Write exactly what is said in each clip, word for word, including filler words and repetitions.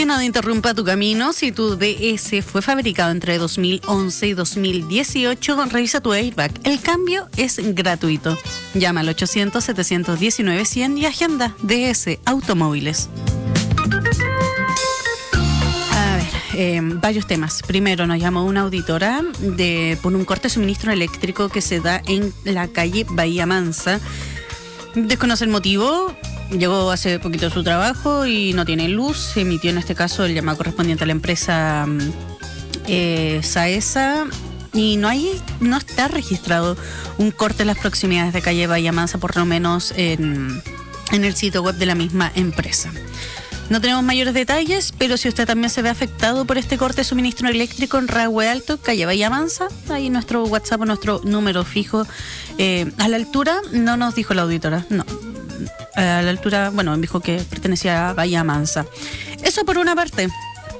nada interrumpa tu camino. Si tu D S fue fabricado entre dos mil once y dos mil dieciocho, revisa tu airbag. El cambio es gratuito. Llama al ochocientos, setecientos diecinueve, cien y agenda D S Automóviles. A ver, eh, varios temas. Primero, nos llamó una auditora de, por un corte de suministro eléctrico que se da en la calle Bahía Mansa. Desconoce el motivo. Llegó hace poquito a su trabajo y no tiene luz. Se emitió en este caso el llamado correspondiente a la empresa eh, Saesa y no hay, no está registrado un corte en las proximidades de calle Bahía Mansa, por lo menos en, en el sitio web de la misma empresa. No tenemos mayores detalles, pero si usted también se ve afectado por este corte de suministro eléctrico en Rahue Alto, calle Bahía Mansa, ahí nuestro WhatsApp, nuestro número fijo. Eh, a la altura, no nos dijo la auditora, no. A la altura, bueno, me dijo que pertenecía a Bahía Mansa. Eso por una parte.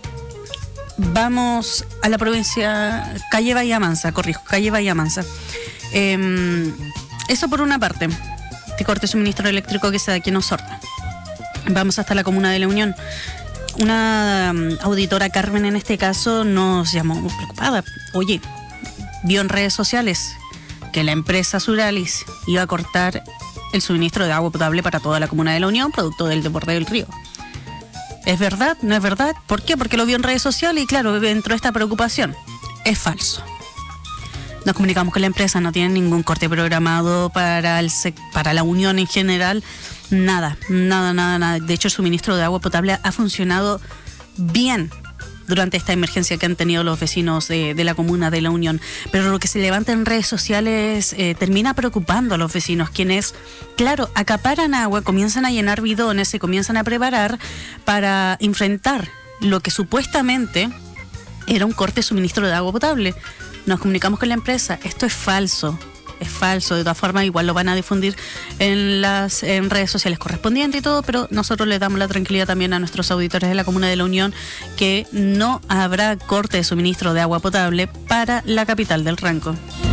Vamos a la provincia, calle Bahía Mansa, corrijo, calle Bahía Mansa. Eh, eso por una parte. Este corte de suministro eléctrico que se da aquí en Osorno. Vamos hasta la comuna de La Unión. Una um, auditora, Carmen en este caso, nos llamó muy preocupada. Oye, vio en redes sociales que la empresa Suralis iba a cortar el suministro de agua potable para toda la comuna de La Unión, producto del desborde del río. ¿Es verdad? ¿No es verdad? ¿Por qué? Porque lo vio en redes sociales y claro, entró esta preocupación. Es falso. Nos comunicamos con la empresa, no tiene ningún corte programado para, el sec- para La Unión en general. Nada, nada, nada, nada. De hecho, el suministro de agua potable ha funcionado bien durante esta emergencia que han tenido los vecinos de, de la comuna de La Unión. Pero lo que se levanta en redes sociales eh, termina preocupando a los vecinos, quienes, claro, acaparan agua, comienzan a llenar bidones, se comienzan a preparar para enfrentar lo que supuestamente era un corte de suministro de agua potable. Nos comunicamos con la empresa, esto es falso. Es falso, de todas formas igual lo van a difundir en las en redes sociales correspondientes y todo, pero nosotros les damos la tranquilidad también a nuestros auditores de la comuna de La Unión que no habrá corte de suministro de agua potable para la capital del Ranco.